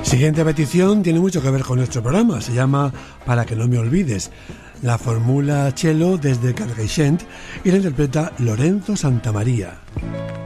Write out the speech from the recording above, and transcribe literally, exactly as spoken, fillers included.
Siguiente petición tiene mucho que ver con nuestro programa, se llama Para que no me olvides. La formula cello desde Carcaixent y la interpreta Lorenzo Santamaría.